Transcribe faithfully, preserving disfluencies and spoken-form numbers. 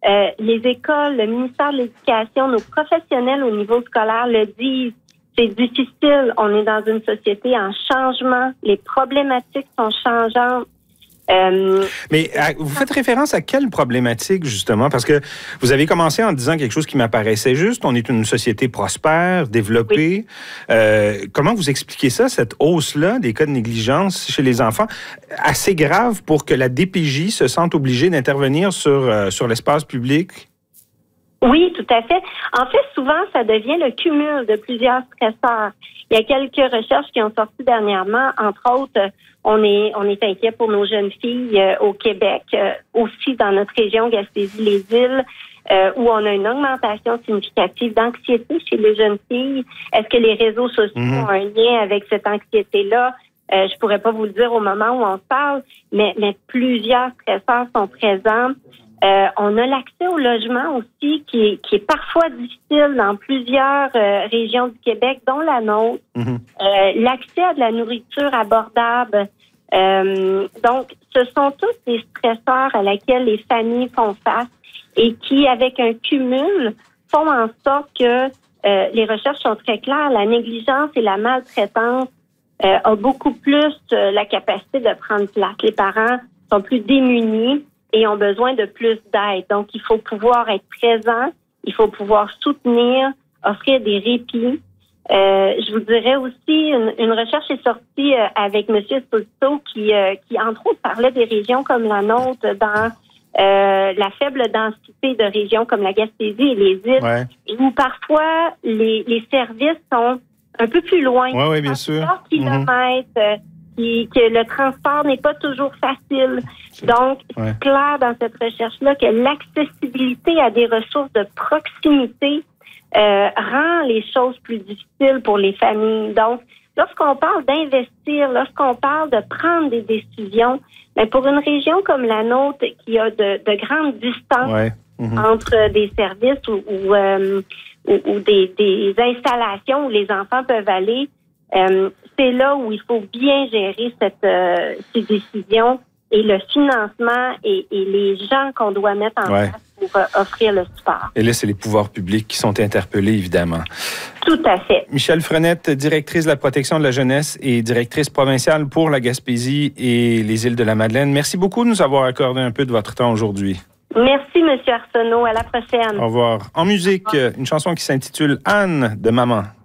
Euh, les écoles, le ministère de l'Éducation, nos professionnels au niveau scolaire le disent. C'est difficile. On est dans une société en changement. Les problématiques sont changeantes. Euh, Mais à, vous faites référence à quelle problématique, justement? Parce que vous avez commencé en disant quelque chose qui m'apparaissait juste. On est une société prospère, développée. Oui. Euh, comment vous expliquez ça, cette hausse-là des cas de négligence chez les enfants, assez grave pour que la D P J se sente obligée d'intervenir sur, euh, sur l'espace public? Oui, tout à fait. En fait, souvent, ça devient le cumul de plusieurs stresseurs. Il y a quelques recherches qui ont sorti dernièrement, entre autres, on est on est inquiet pour nos jeunes filles euh, au Québec, euh, aussi dans notre région Gaspésie-les-Îles, euh, où on a une augmentation significative d'anxiété chez les jeunes filles. Est-ce que les réseaux sociaux mmh. ont un lien avec cette anxiété-là? Euh, je pourrais pas vous le dire au moment où on se parle, mais, mais plusieurs stresseurs sont présents. Euh, on a l'accès au logement aussi qui est, qui est parfois difficile dans plusieurs euh, régions du Québec, dont la nôtre. Mm-hmm. Euh, l'accès à de la nourriture abordable. Euh, donc, ce sont tous des stresseurs à laquelle les familles font face et qui, avec un cumul, font en sorte que euh, les recherches sont très claires. La négligence et la maltraitance euh, ont beaucoup plus euh, la capacité de prendre place. Les parents sont plus démunis et ont besoin de plus d'aide. Donc, il faut pouvoir être présent, il faut pouvoir soutenir, offrir des répits. Euh, je vous dirais aussi, une, une recherche est sortie euh, avec M. Esposito qui, euh, qui, entre autres, parlait des régions comme la nôtre dans euh, la faible densité de régions comme la Gaspésie et les îles, ouais. où parfois les, les services sont un peu plus loin. Oui, oui, bien sûr. kilomètres, mm-hmm. Qui, que le transport n'est pas toujours facile. Donc, ouais. c'est clair dans cette recherche-là que l'accessibilité à des ressources de proximité euh, rend les choses plus difficiles pour les familles. Donc, lorsqu'on parle d'investir, lorsqu'on parle de prendre des décisions, bien, pour une région comme la nôtre qui a de, de grandes distances ouais. mm-hmm. entre des services ou, ou, euh, ou, ou des, des installations où les enfants peuvent aller, euh, c'est là où il faut bien gérer cette, euh, ces décisions et le financement et, et les gens qu'on doit mettre en ouais. place pour euh, offrir le support. Et là, c'est les pouvoirs publics qui sont interpellés, évidemment. Tout à fait. Michèle Frenette, directrice de la protection de la jeunesse et directrice provinciale pour la Gaspésie et les îles de la Madeleine. Merci beaucoup de nous avoir accordé un peu de votre temps aujourd'hui. Merci, M. Arsenault. À la prochaine. Au revoir. En musique, une chanson qui s'intitule « Anne » de Maman.